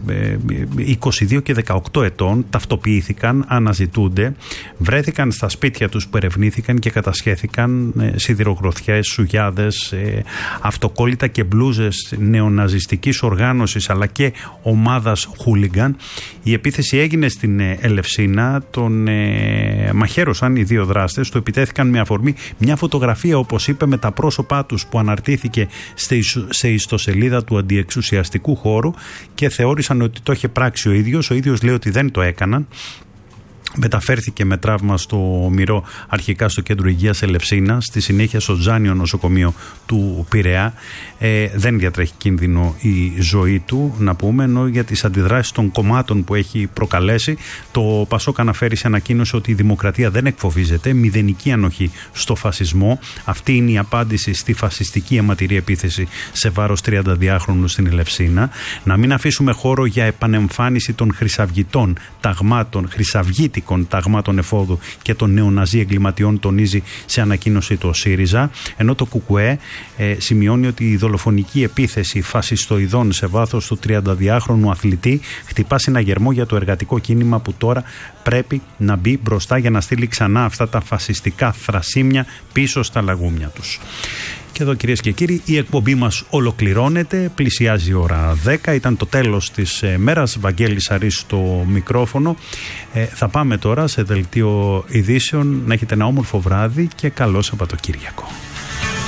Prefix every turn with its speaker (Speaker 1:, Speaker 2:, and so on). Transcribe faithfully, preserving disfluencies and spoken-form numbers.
Speaker 1: είκοσι δύο και δεκαοκτώ ετών, ταυτοποιήθηκαν, αναζητούνται, βρέθηκαν στα σπίτια τους που ερευνήθηκαν και κατασχέθηκαν σιδηρογροθιές, σουγιάδες, αυτοκόλλητα και μπλούζες νεοναζιστικής οργάνωσης αλλά και ομάδας χούλιγκαν. Η επίθεση έγινε στην Ελευσίνα, τον ε, μαχαίρωσαν οι δύο δράστες, το επιτέθηκαν με αφορμή μια φωτογραφία, όπως είπε, με τα πρόσωπά τους που αναρτήθηκε σε ιστοσελίδα του αντιεξουσιαστικού χώρου και θεώρησαν ότι το είχε πράξει ο ίδιος. Ο ίδιος λέει ότι δεν το έκαναν. Μεταφέρθηκε με τραύμα στο Μυρό, αρχικά στο κέντρο υγείας Ελευσίνα, στη συνέχεια στο Τζάνιο νοσοκομείο του Πειραιά. Ε, δεν διατρέχει κίνδυνο η ζωή του, να πούμε, ενώ για τις αντιδράσεις των κομμάτων που έχει προκαλέσει, το Πασόκ αναφέρει σε ανακοίνωση ότι η δημοκρατία δεν εκφοβίζεται, μηδενική ανοχή στο φασισμό. Αυτή είναι η απάντηση στη φασιστική αιματηρή επίθεση σε βάρος τριανταδυάχρονου στην Ελευσίνα. Να μην αφήσουμε χώρο για επανεμφάνιση των χρυσαυγητών ταγμάτων, χρυσαυγήτη ταγμάτων εφόδου και των νεοναζί εγκληματιών, τονίζει σε ανακοίνωση το ΣΥΡΙΖΑ, ενώ το ΚΚΕ ε, σημειώνει ότι η δολοφονική επίθεση φασιστοειδών σε βάθος του τριανταδυάχρονου αθλητή χτυπά συναγερμό για το εργατικό κίνημα που τώρα πρέπει να μπει μπροστά για να στείλει ξανά αυτά τα φασιστικά θρασίμια πίσω στα λαγούμια τους. Και εδώ, κυρίες και κύριοι, η εκπομπή μας ολοκληρώνεται, πλησιάζει η ώρα δέκα, ήταν το τέλος της ε, μέρας, Βαγγέλης Σαρής στο μικρόφωνο. Ε, θα πάμε τώρα σε δελτίο ειδήσεων, να έχετε ένα όμορφο βράδυ και καλό Σαββατοκύριακο.